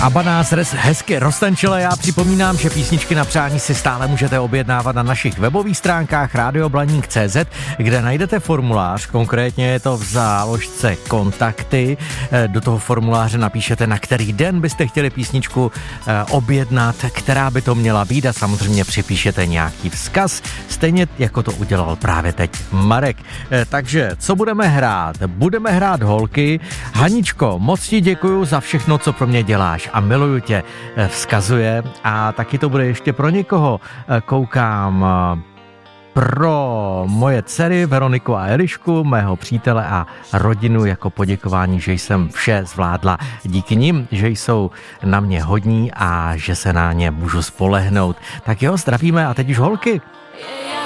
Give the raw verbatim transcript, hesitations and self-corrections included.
Abba nás hezky roztančila. Já připomínám, že písničky na přání si stále můžete objednávat na našich webových stránkách radio blaník tečka cé zet, kde najdete formulář, konkrétně je to v záložce kontakty. Do toho formuláře napíšete, na který den byste chtěli písničku objednat, která by to měla být a samozřejmě připíšete nějaký vzkaz, stejně jako to udělal právě teď Marek. Takže co budeme hrát? Budeme hrát holky. Haničko, moc ti děkuju za všechno, co pro mě děláš a miluju tě, vzkazuje, a taky to bude ještě pro někoho, koukám, pro moje dcery Veroniku a Elišku, mého přítele a rodinu jako poděkování, že jsem vše zvládla díky nim, že jsou na mě hodní a že se na ně můžu spolehnout. Tak jo, zdravíme a teď už holky.